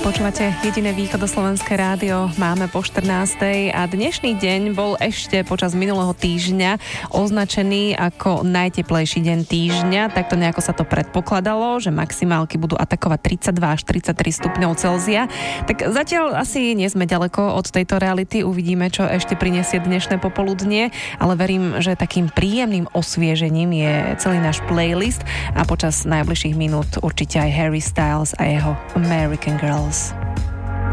Počúvate jediné východoslovenské rádio, máme po 14. a dnešný deň bol ešte počas minulého týždňa označený ako najteplejší deň týždňa. Takto nejako sa to predpokladalo, že maximálky budú atakovať 32 až 33 stupňov Celzia. Tak zatiaľ asi nie sme ďaleko od tejto reality, uvidíme, čo ešte prinesie dnešné popoludnie, ale verím, že takým príjemným osviežením je celý náš playlist a počas najbližších minút určite aj Harry Styles a jeho American Girls.